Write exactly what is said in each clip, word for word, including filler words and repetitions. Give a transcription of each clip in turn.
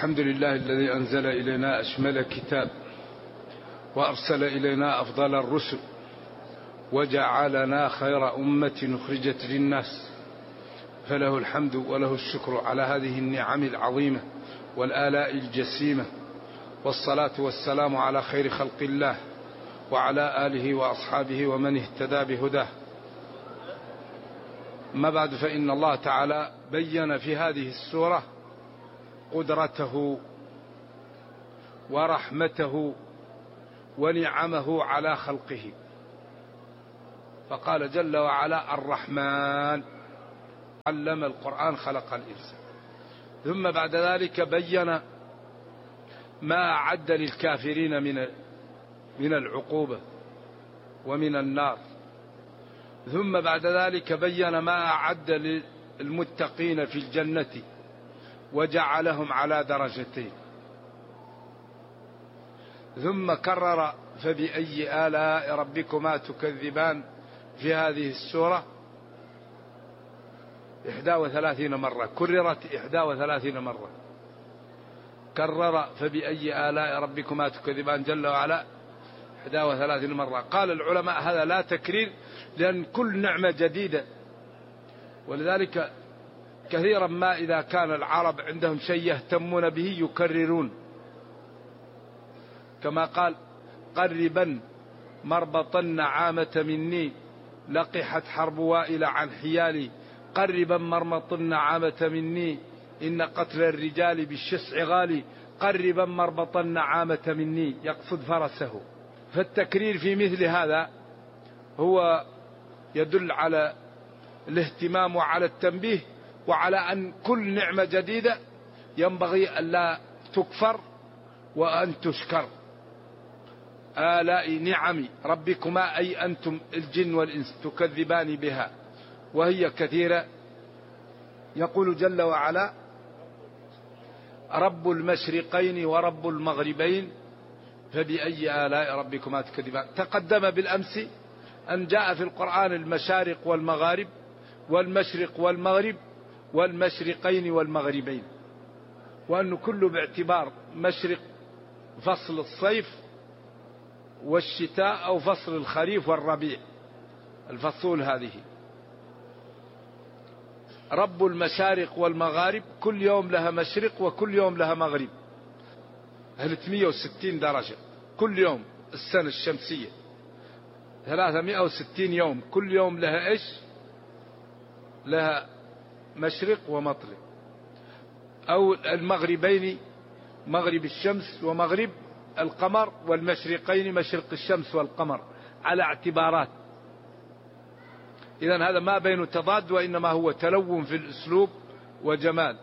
الحمد لله الذي أنزل إلينا أشمل كتاب وأرسل إلينا أفضل الرسل وجعلنا خير أمة أخرجت للناس، فله الحمد وله الشكر على هذه النعم العظيمة والآلاء الجسيمة، والصلاة والسلام على خير خلق الله وعلى آله وأصحابه ومن اهتدى بهداه. ما بعد، فإن الله تعالى بين في هذه السورة قدرته ورحمته ونعمه على خلقه، فقال جل وعلا الرحمن علم القرآن خلق الإنسان. ثم بعد ذلك بين ما أعد للكافرين من من العقوبة ومن النار. ثم بعد ذلك بين ما أعد للمتقين في الجنة وجعلهم على درجتين. ثم كرر فبأي آلاء ربكما تكذبان في هذه السورة إحدى وثلاثين مرة، كررت إحدى وثلاثين مرة، كرر فبأي آلاء ربكما تكذبان جل وعلا إحدى وثلاثين مرة. قال العلماء هذا لا تكرير، لأن كل نعمة جديدة، ولذلك كثيرا ما إذا كان العرب عندهم شيء يهتمون به يكررون، كما قال قربا مربط النعامة مني لقحت حرب وائل عن حيالي، قربا مربط النعامة مني إن قتل الرجال بالشسع غالي، قربا مربط النعامة مني يقصد فرسه. فالتكرير في مثل هذا هو يدل على الاهتمام وعلى التنبيه، وعلى أن كل نعمة جديدة ينبغي أن لا تكفر وأن تشكر. آلاء نعم ربكما أي أنتم الجن والإنس تكذبان بها، وهي كثيرة. يقول جل وعلا رب المشرقين ورب المغربين فبأي آلاء ربكما تكذبان. تقدم بالأمس أن جاء في القرآن المشارق والمغارب والمشرق والمغرب والمشرقين والمغربين، وأنه كله باعتبار مشرق فصل الصيف والشتاء أو فصل الخريف والربيع، الفصول هذه. رب المشارق والمغارب كل يوم لها مشرق وكل يوم لها مغرب، ثلاثمئة وستين درجة كل يوم. السنة الشمسية ثلاثمئة وستين يوم، كل يوم لها إيش؟ لها مشرق ومطرق. أو المغربين مغرب الشمس ومغرب القمر، والمشرقين مشرق الشمس والقمر، على اعتبارات. إذن هذا ما بين تضاد، وإنما هو تلون في الأسلوب وجمال.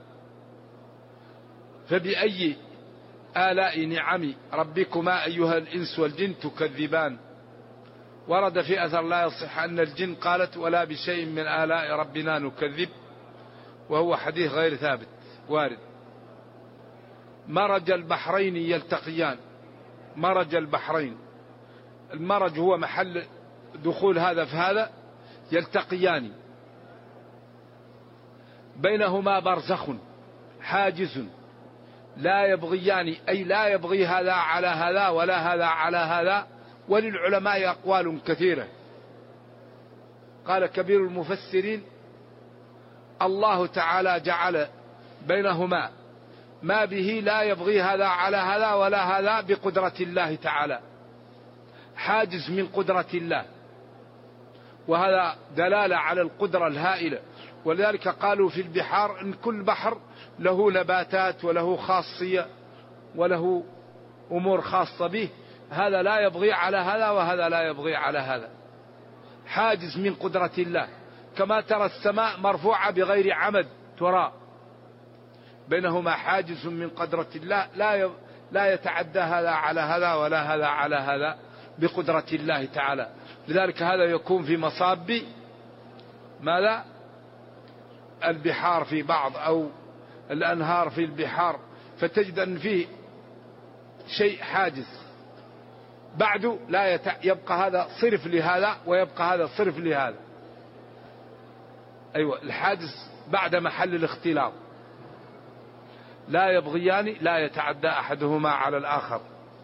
فبأي آلاء نعم ربكما أيها الإنس والجن تكذبان. ورد في أثر لا يصح أن الجن قالت ولا بشيء من آلاء ربنا نكذب، وهو حديث غير ثابت وارد. مرج البحرين يلتقيان، مرج البحرين، المرج هو محل دخول هذا في هذا، يلتقيان بينهما برزخ حاجز لا يبغيان، أي لا يبغي هذا على هذا ولا هذا على هذا. وللعلماء أقوال كثيرة. قال كبير المفسرين الله تعالى جعل بينهما ما به لا يبغي هذا على هذا ولا هذا بقدرة الله تعالى، حاجز من قدرة الله، وهذا دلالة على القدرة الهائلة. ولذلك قالوا في البحار إن كل بحر له نباتات وله خاصية وله أمور خاصة به، هذا لا يبغي على هذا وهذا لا يبغي على هذا، حاجز من قدرة الله. كما ترى السماء مرفوعة بغير عمد ترى، بينهما حاجز من قدرة الله، لا لا يتعدى هذا على هذا ولا هذا على هذا بقدرة الله تعالى. لذلك هذا يكون في مصاب ماذا؟ البحار في بعض، أو الأنهار في البحار، فتجد أن فيه شيء حاجز. بعده لا يت... يبقى هذا صرف لهذا ويبقى هذا صرف لهذا. أيوة، الحاجز بعد محل الاختلاط. لا يبغيان لا يتعدى أحدهما على الآخر.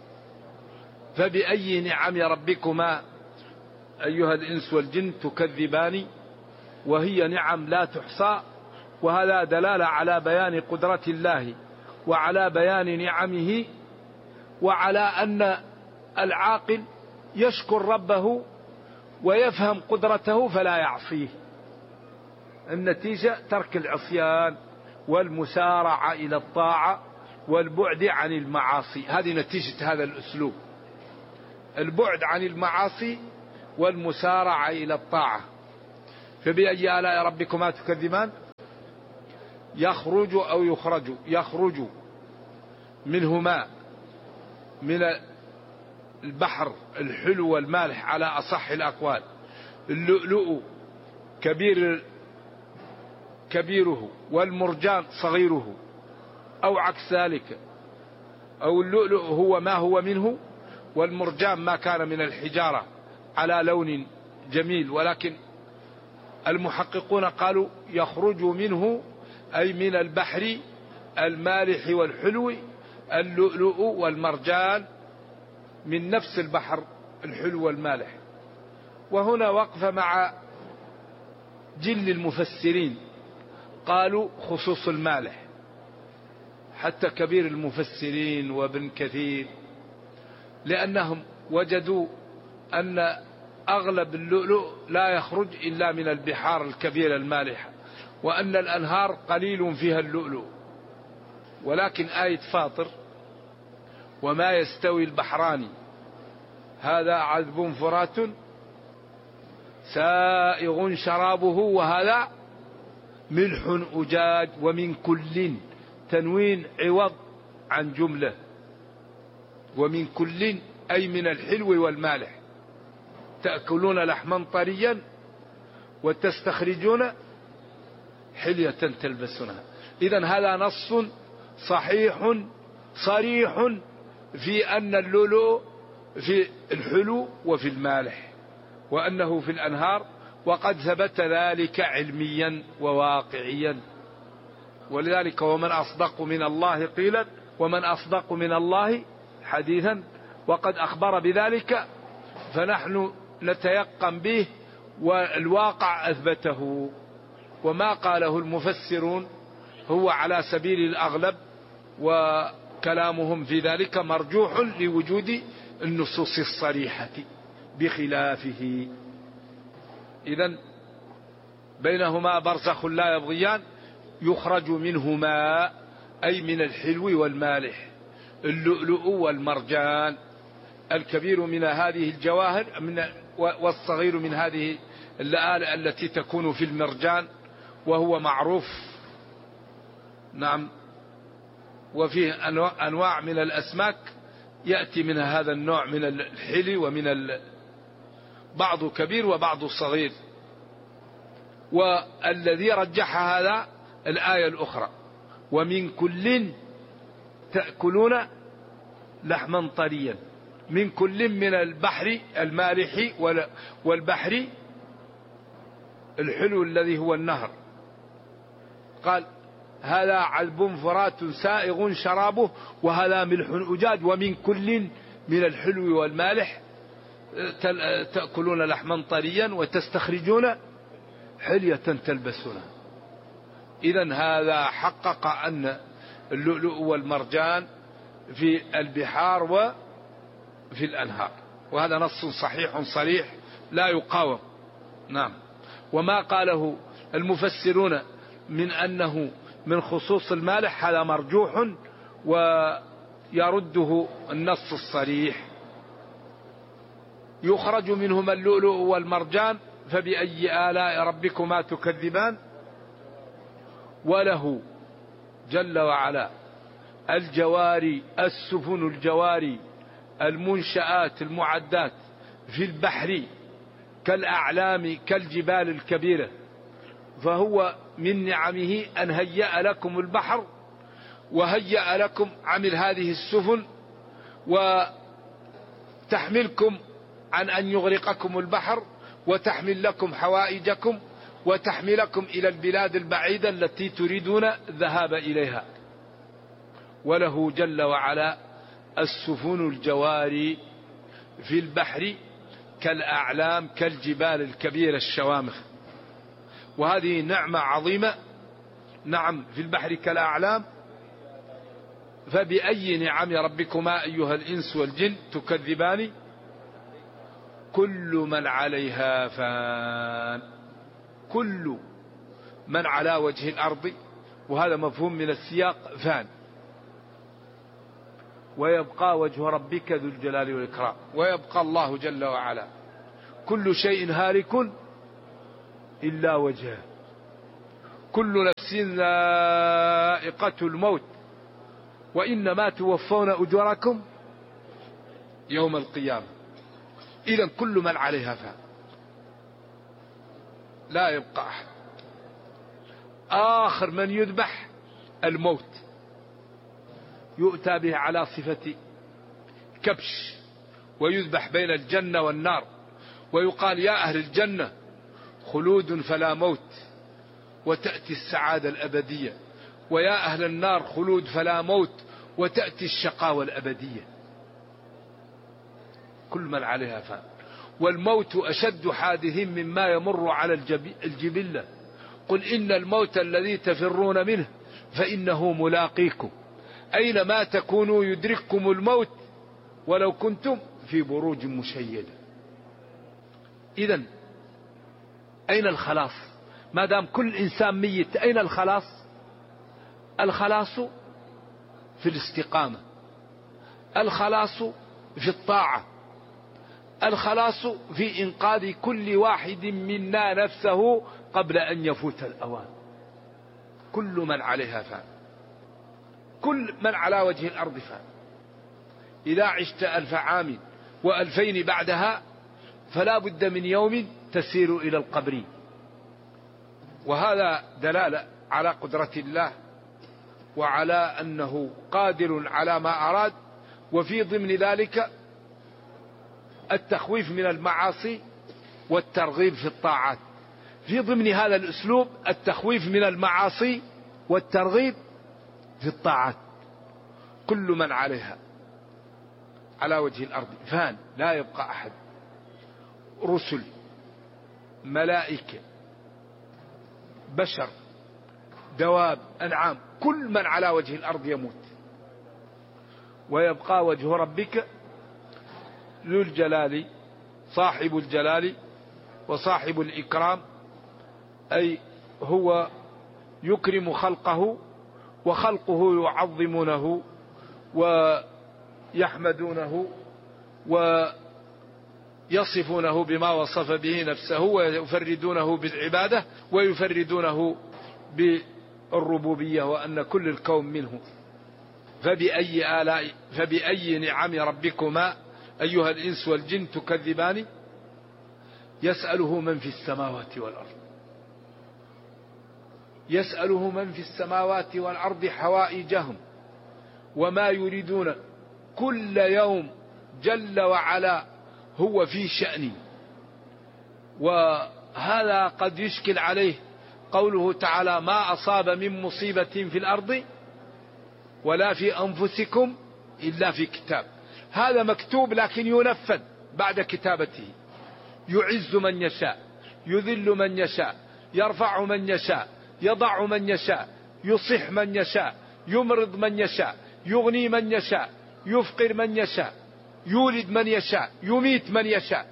فبأي نعم ربكما أيها الإنس والجن تكذبان، وهي نعم لا تحصى، وهذا دلالة على بيان قدرة الله وعلى بيان نعمه، وعلى أن العاقل يشكر ربه ويفهم قدرته فلا يعصيه. النتيجة ترك العصيان والمسارعة إلى الطاعة والبعد عن المعاصي. هذه نتيجة هذا الأسلوب، البعد عن المعاصي والمسارعة إلى الطاعة. فبأي آلاء ربكما تكذبان يخرج أو يخرج يخرج منهما من البحر الحلو والمالح على أصح الأقوال. اللؤلؤ كبير كبيره والمرجان صغيره، أو عكس ذلك، أو اللؤلؤ هو ما هو منه والمرجان ما كان من الحجارة على لون جميل. ولكن المحققون قالوا يخرج منه أي من البحر المالح والحلو اللؤلؤ والمرجان من نفس البحر الحلو والمالح. وهنا وقف مع جل المفسرين، قالوا خصوص المالح، حتى كبير المفسرين وابن كثير، لأنهم وجدوا أن أغلب اللؤلؤ لا يخرج إلا من البحار الكبيرة المالحة، وأن الأنهار قليل فيها اللؤلؤ. ولكن آية فاطر وما يستوي البحران هذا عذب فرات سائغ شرابه وهذا ملح أجاج ومن كل، تنوين عوض عن جملة، ومن كل أي من الحلو والمالح، تأكلون لحما طريا وتستخرجون حلية تلبسونها. إذن هذا نص صحيح صريح في أن اللؤلؤ في الحلو وفي المالح، وأنه في الأنهار، وقد ثبت ذلك علميا وواقعيا. ولذلك ومن أصدق من الله قيلا ومن أصدق من الله حديثا، وقد أخبر بذلك فنحن نتيقن به، والواقع أثبته. وما قاله المفسرون هو على سبيل الأغلب، وكلامهم في ذلك مرجوح لوجود النصوص الصريحة بخلافه. إذن بينهما برزخ لا يبغيان، يخرج منهما أي من الحلو والمالح اللؤلؤ والمرجان، الكبير من هذه الجواهر من والصغير من هذه اللآلئ التي تكون في المرجان، وهو معروف. نعم. وفيه أنواع من الأسماك يأتي منها هذا النوع من الحلي، ومن ال... بعض كبير وبعض صغير. والذي رجح هذا الآية الأخرى ومن كل تأكلون لحما طريا، من كل من البحر المالح والبحر الحلو الذي هو النهر. قال هذا علب فرات سائغ شرابه وهذا ملح أجاج ومن كل من الحلو والمالح تأكلون لحما طريا وتستخرجون حلية تلبسونها. إذن هذا حقق أن اللؤلؤ والمرجان في البحار وفي الأنهار، وهذا نص صحيح صريح لا يقاوم. نعم. وما قاله المفسرون من أنه من خصوص المالح هذا مرجوح ويرده النص الصريح. يخرج منهما اللؤلؤ والمرجان فبأي آلاء ربكما تكذبان. وله جل وعلا الجواري السفن الجواري المنشآت المعدات في البحر كالأعلام كالجبال الكبيرة، فهو من نعمه أن هيأ لكم البحر وهيأ لكم عمل هذه السفن وتحملكم عن أن يغرقكم البحر، وتحمل لكم حوائجكم وتحملكم إلى البلاد البعيدة التي تريدون الذهاب إليها. وله جل وعلا السفن الجواري في البحر كالأعلام كالجبال الكبيرة الشوامخ. وهذه نعمة عظيمة. نعم، في البحر كالأعلام. فبأي نعم ربكما أيها الإنس والجن تكذبان. كل من عليها فان. كل من على وجه الأرض، وهذا مفهوم من السياق، فان. ويبقى وجه ربك ذو الجلال والإكرام. ويبقى الله جل وعلا. كل شيء هالك إلا وجهه. كل نفس ذائقة الموت وإنما توفون أجوركم يوم القيامة. إذن كل من عليها فان، لا يبقى أحد. آخر من يذبح الموت، يؤتى به على صفة كبش ويذبح بين الجنة والنار، ويقال يا أهل الجنة خلود فلا موت وتأتي السعادة الأبدية، ويا أهل النار خلود فلا موت وتأتي الشقاوة الأبدية. كل من عليها فان. والموت أشد حادث مما يمر على الجبلة. قل إن الموت الذي تفرون منه فإنه ملاقيكم أينما تكونوا يدرككم الموت ولو كنتم في بروج مشيدة. إذن أين الخلاص؟ ما دام كل إنسان ميت، أين الخلاص؟ الخلاص في الاستقامة، الخلاص في الطاعة، الخلاص في إنقاذ كل واحد منا نفسه قبل أن يفوت الأوان. كل من عليها فان. كل من على وجه الأرض فان. إذا عشت ألف عام وألفين بعدها فلا بد من يوم تسير إلى القبر. وهذا دلالة على قدرة الله وعلى أنه قادر على ما أراد. وفي ضمن ذلك التخويف من المعاصي والترغيب في الطاعات. في ضمن هذا الأسلوب التخويف من المعاصي والترغيب في الطاعات. كل من عليها على وجه الأرض فان، لا يبقى أحد. رسل، ملائكة، بشر، دواب، أنعام، كل من على وجه الأرض يموت. ويبقى وجه ربك ذو الجلال، صاحب الجلال وصاحب الإكرام، أي هو يكرم خلقه وخلقه يعظمونه ويحمدونه ويصفونه بما وصف به نفسه ويفردونه بالعبادة ويفردونه بالربوبية وأن كل الكون منه. فبأي آلاء فبأي نعم ربكما أيها الإنس والجن تكذبان. يسأله من في السماوات والأرض. يسأله من في السماوات والأرض حوائجهم وما يريدون. كل يوم جل وعلا هو في شأن. وهذا قد يشكل عليه قوله تعالى ما أصاب من مصيبة في الأرض ولا في أنفسكم إلا في كتاب. هذا مكتوب لكن ينفذ بعد كتابته. يعز من يشاء، يذل من يشاء، يرفع من يشاء، يضع من يشاء، يصح من يشاء، يمرض من يشاء، يغني من يشاء، يفقر من يشاء، يولد من يشاء، يميت من يشاء.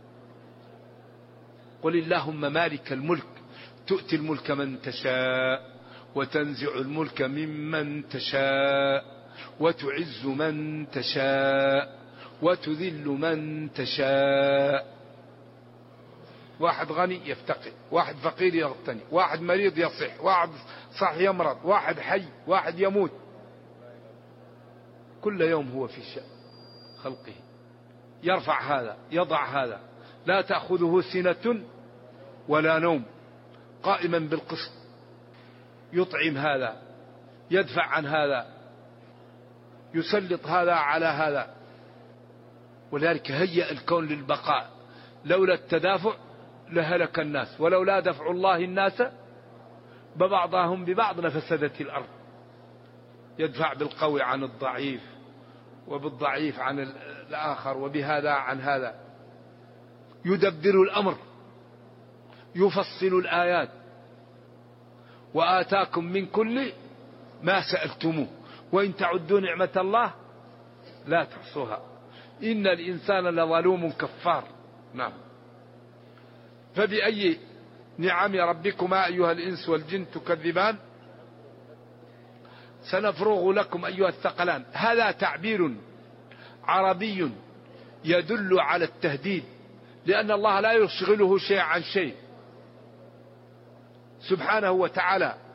قل اللهم مالك الملك تؤتي الملك من تشاء وتنزع الملك ممن تشاء وتعز من تشاء وتذل من تشاء. واحد غني يفتقر، واحد فقير يغتني، واحد مريض يصح، واحد صح يمرض، واحد حي، واحد يموت. كل يوم هو في شأن خلقه. يرفع هذا يضع هذا، لا تأخذه سنة ولا نوم، قائما بالقسط، يطعم هذا، يدفع عن هذا، يسلط هذا على هذا. ولذلك هيأ الكون للبقاء. لولا التدافع لهلك الناس ولولا دفع الله الناس ببعضهم ببعض لفسدت الأرض. يدفع بالقوي عن الضعيف، وبالضعيف عن الآخر، وبهذا عن هذا. يدبر الأمر، يفصل الآيات، وآتاكم من كل ما سألتموه وإن تعدوا نعمة الله لا تحصوها إن الإنسان لظلوم كفار. نعم. فبأي نعم ربكما أيها الإنس والجن تكذبان سنفرغ لكم أيها الثقلان. هذا تعبير عربي يدل على التهديد، لأن الله لا يشغله شيء عن شيء سبحانه وتعالى،